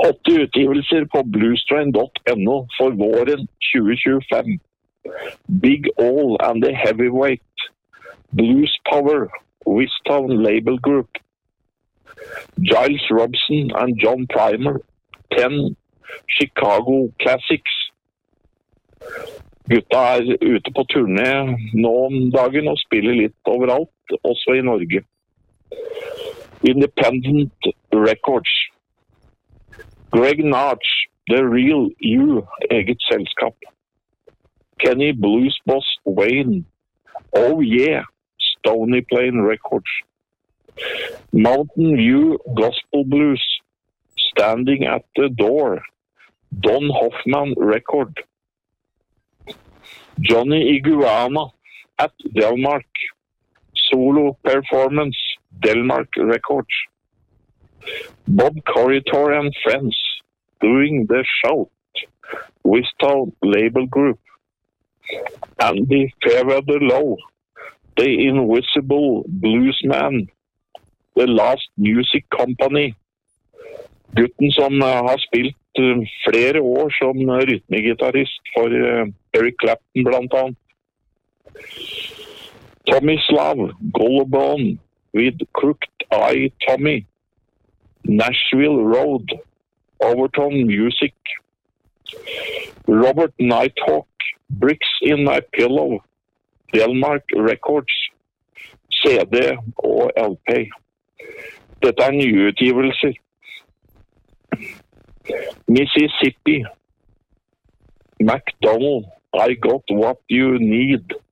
8 utgivelser på bluestrain.no for våren 2025. Big All and the Heavyweight, Blues Power, Whisttown Label Group, Giles Robson and John Primer, 10 Chicago Classics. Gutta ute på turné nå om dagen og spiller litt overalt, også i Norge. Independent Records. Greg Narch, The Real You, eget selskap. Kenny Blues Boss Wayne, Oh Yeah, Stony Plain Records. Mountain View Gospel Blues, Standing at the Door, Don Hoffman Record. Johnny Iguana at Delmark, Solo Performance, Delmark Records. Bob Corritor and Friends, Doing the Shout, Whisttown Label Group. Andy Fairweather Low, The Invisible Bluesman, The Last Music Company. Gutten som har spilt flere år som rytmegitarrist for Eric Clapton blant annet. Tomislav Golubon with Crooked Eye Tommy, Nashville Road, Overton Music. Robert Nighthawk, Bricks in My Pillow, Delmark Records, CD og LP. Dette nyutgivelser. Mississippi, McDonald, I Got What You Need,